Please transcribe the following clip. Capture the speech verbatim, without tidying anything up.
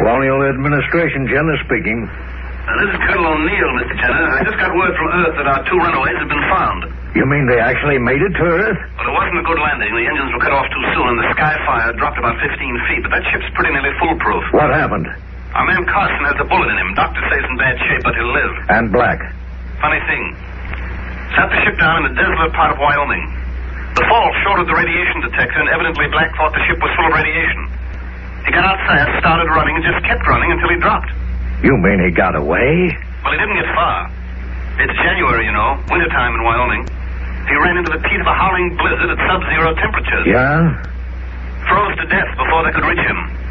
Colonial Administration, Jenner speaking. Uh, this is Colonel O'Neill, Mister Jenner. I just got word from Earth that our two runaways have been found. You mean they actually made it to Earth? Well, it wasn't a good landing. The engines were cut off too soon, and the Skyfire dropped about fifteen feet. But that ship's pretty nearly foolproof. What happened? Our man Carson has a bullet in him. Doctor says in bad shape, but he'll live. And Black? Funny thing. Sat the ship down in the desolate part of Wyoming. The fall shorted the radiation detector, and evidently Black thought the ship was full of radiation. He got out fast, started running, and just kept running until he dropped. You mean he got away? Well, he didn't get far. It's January, you know, wintertime in Wyoming. He ran into the teeth of a howling blizzard at sub-zero temperatures. Yeah? Froze to death before they could reach him.